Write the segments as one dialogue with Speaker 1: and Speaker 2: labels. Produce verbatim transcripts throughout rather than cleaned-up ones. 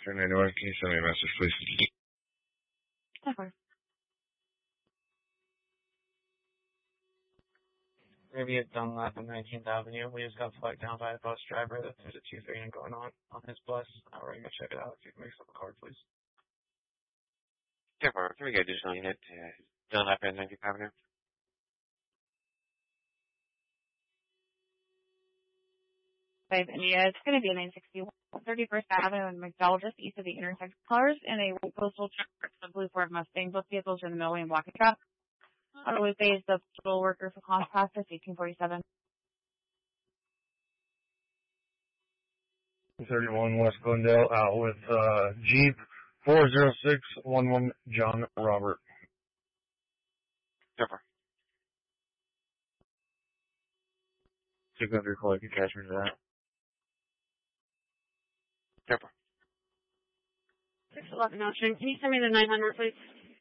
Speaker 1: three ninety-one, can you send me a message, please?
Speaker 2: Of course.
Speaker 3: Maybe at Dunlap on nineteenth Avenue. We just got flagged down by a bus driver that there's a two thirty going on on his bus. Uh, we're going to check it out. If you can mix up a card, please.
Speaker 4: ten four, can we get additional unit to Dunlap at nineteenth Avenue?
Speaker 2: Five India. It's going to be a nine sixty-one thirty-first Avenue and McDowell, just east of the intersection cars, and a white postal truck, a blue Ford Mustang. Both vehicles are in the middle lane blocking traffic. On the way is the patrol worker for Class Passes, eighteen forty-seven.
Speaker 1: thirty-one West Glendale, out with uh, Jeep four zero six one one John Robert.
Speaker 4: ten four.
Speaker 1: six hundred call, you can catch me for that.
Speaker 4: ten four.
Speaker 2: six eleven Ocean. Can you send me the nine hundred, please?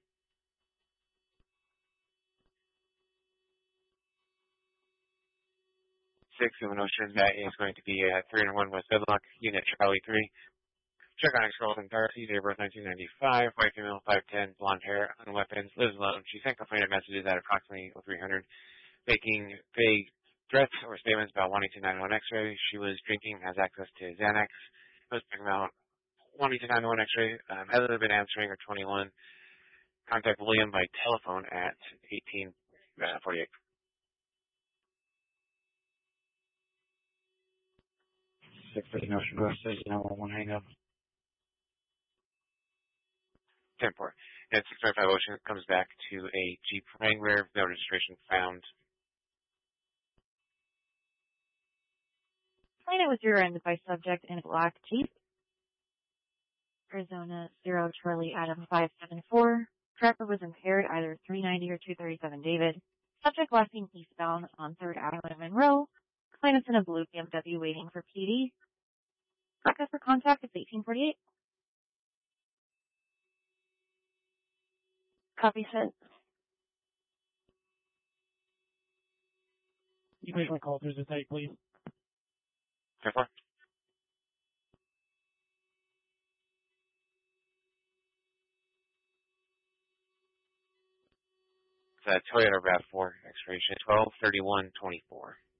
Speaker 4: six seven Ocean, that is going to be at three oh one West Deadlock, unit Charlie three. Check on ex-girlfriend Darcy, date of birth nineteen ninety-five, white female, five ten, blonde hair, on weapons, lives alone. She sent complainant messages at approximately three hundred, making vague threats or statements about wanting to nine one X-ray. She was drinking, has access to Xanax, was talking about wanting to nine one X-ray, um, hasn't been answering or twenty-one. Contact William by telephone at eighteen forty-eight.
Speaker 1: six fifteen Ocean Grove State, nine one one, hang up.
Speaker 4: ten four. And six twenty-five Ocean comes back to a Jeep Wrangler, no registration found.
Speaker 2: Planet was rear-ended by subject in a black Jeep. Arizona zero Charlie Adam five seven four. Driver was impaired, either three ninety or two thirty-seven David. Subject last seen eastbound on third Avenue in Monroe. Plaintiff's in a blue B M W waiting for P D. Record for contact is eighteen forty-eight. Copy sent.
Speaker 3: You may call through the site, please.
Speaker 4: ten four. It's a Toyota RAV four, expiration twelve thirty-one twenty-four.